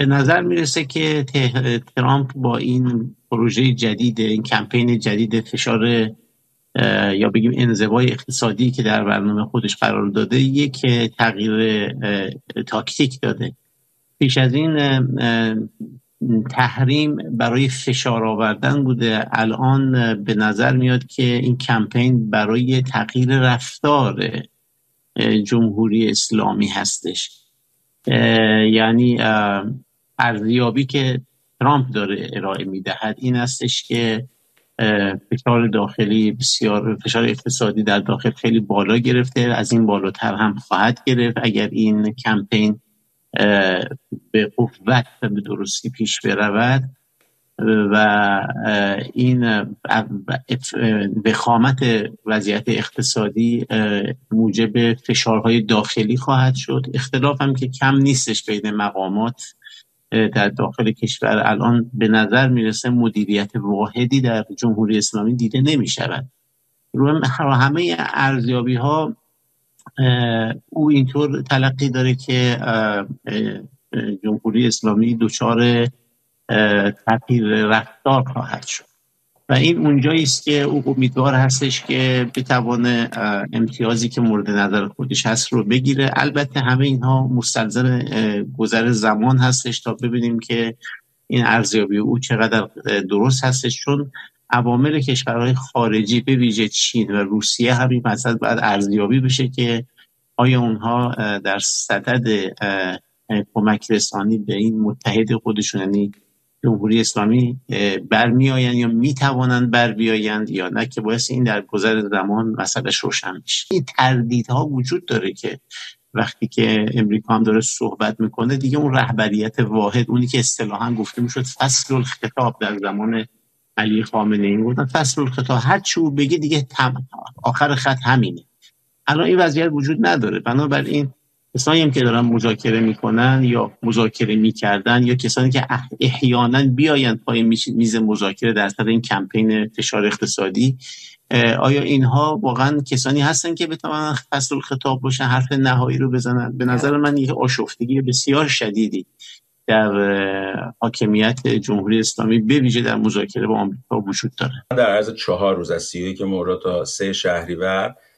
به نظر میرسه که ترامپ با این پروژه جدید، این کمپین جدید فشار یا بگیم انزوای اقتصادی که در برنامه خودش قرار داده، یک تغییر تاکتیک داده. پیش از این تحریم برای فشار آوردن بوده، الان به نظر میاد که این کمپین برای تغییر رفتار جمهوری اسلامی هستش. یعنی ارزیابی که ترامپ داره ارائه میدهد این هستش که فشار داخلی بسیار، فشار اقتصادی در داخل خیلی بالا گرفته، از این بالاتر هم خواهد گرفت اگر این کمپین به قوت و به درستی پیش برود و این وخامت وضعیت اقتصادی موجب فشارهای داخلی خواهد شد. اختلاف هم که کم نیستش بین مقامات در داخل کشور. الان به نظر میرسه مدیریت واحدی در جمهوری اسلامی دیده نمی شود. رو همه ارزیابی ها او اینطور تلقی داره که جمهوری اسلامی دچار تغییر رفتار خواهد شد و این اونجایی است که او امیدوار هستش که بتوانه امتیازی که مورد نظر خودش هست رو بگیره. البته همه اینها مستلزم گذر زمان هستش تا ببینیم که این ارزیابی او چقدر درست هستش، چون عوامل کشورهای خارجی به ویژه چین و روسیه همین مسئله باید ارزیابی بشه که آیا اونها در صدد کمک رسانی به این متحد خودشون یعنی جمهوری اسلامی برمیآیند یا میتوانند بر بیایند یا نه، که باعث این در گذر زمان مسئلهش روشن میشه. این تردیدها وجود داره که وقتی که امریکا هم داره صحبت میکنه دیگه اون رهبریت واحد، اونی که اصطلاحاً گفته میشد فصل الخطاب در زمان علی خامنه‌ای، گفتن فصل الخطاب هر چی او بگه دیگه آخر خط همینه. الان این وضعیت وجود نداره، بنابراین کسانی هم که دارن مذاکره میکنن یا مذاکره میکردن یا کسانی که احیانا بیایند پای میز مذاکره در سر این کمپین فشار اقتصادی، آیا اینها واقعا کسانی هستن که بتوانن فصل الخطاب باشن، حرف نهایی رو بزنن؟ به نظر من یک آشفتگی بسیار شدیدی در حاکمیت جمهوری اسلامی به ویژه در مذاکره با آمریکا وجود داره. در عرض 4 روز از 31 مرداد تا 3 شهریور